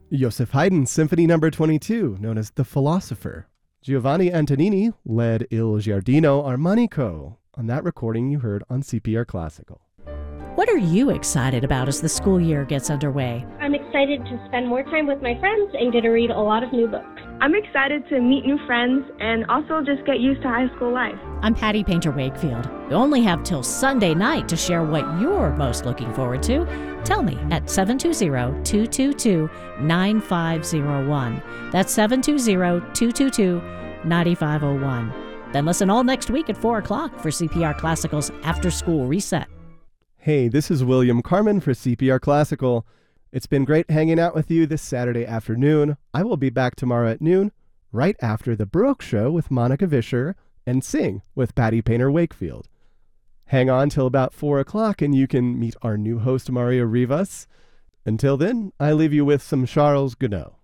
Joseph Haydn's Symphony No. 22, known as The Philosopher. Giovanni Antonini led Il Giardino Armonico on that recording you heard on CPR Classical. What are you excited about as the school year gets underway? I'm excited to spend more time with my friends and get to read a lot of new books. I'm excited to meet new friends and also just get used to high school life. I'm Patty Painter Wakefield. You only have till Sunday night to share what you're most looking forward to. Tell me at 720-222-9501. That's 720-222-9501. Then listen all next week at 4 o'clock for CPR Classical's After School Reset. Hey, this is William Carmen for CPR Classical. It's been great hanging out with you this Saturday afternoon. I will be back tomorrow at noon, right after The Baroque Show with Monica Vischer and Sing with Patty Painter Wakefield. Hang on till about 4 o'clock and you can meet our new host, Mario Rivas. Until then, I leave you with some Charles Gounod.